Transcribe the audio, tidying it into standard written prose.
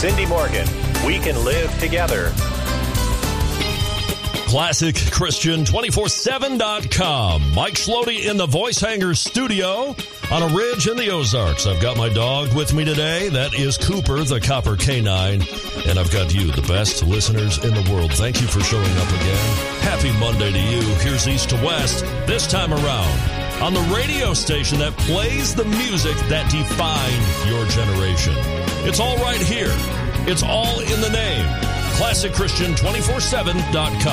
Cindy Morgan. We can live together. ClassicChristian247.com. Mike Schlody in the Voice Hangers studio on a ridge in the Ozarks. I've got my dog with me today. That is Cooper, the Copper Canine. And I've got you, the best listeners in the world. Thank you for showing up again. Happy Monday to you. Here's East to West, this time around on the radio station that plays the music that defined your generation. It's all right here. It's all in the name. ClassicChristian247.com.